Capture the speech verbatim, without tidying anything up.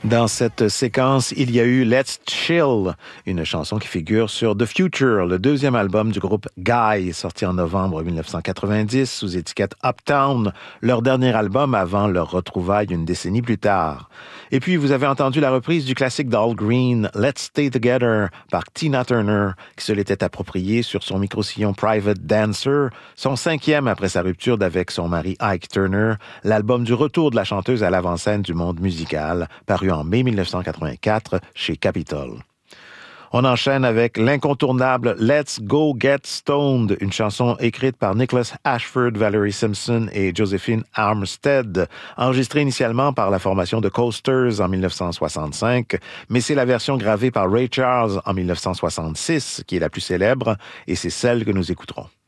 Dans cette séquence, il y a eu Let's Chill, une chanson qui figure sur The Future, le deuxième album du groupe Guy, sorti en novembre mille neuf cent quatre-vingt-dix sous étiquette Uptown, leur dernier album avant leur retrouvaille une décennie plus tard. Et puis, vous avez entendu la reprise du classique d'Al Green, Let's Stay Together, par Tina Turner, qui se l'était approprié sur son micro-sillon Private Dancer, son cinquième après sa rupture d'avec son mari Ike Turner, l'album du retour de la chanteuse à l'avant-scène du monde musical, paru en mai mille neuf cent quatre-vingt-quatre chez Capitol. On enchaîne avec l'incontournable Let's Go Get Stoned, une chanson écrite par Nicholas Ashford, Valerie Simpson et Josephine Armstead, enregistrée initialement par la formation de Coasters en mille neuf cent soixante-cinq, mais c'est la version gravée par Ray Charles en mille neuf cent soixante-six qui est la plus célèbre, et c'est celle que nous écouterons.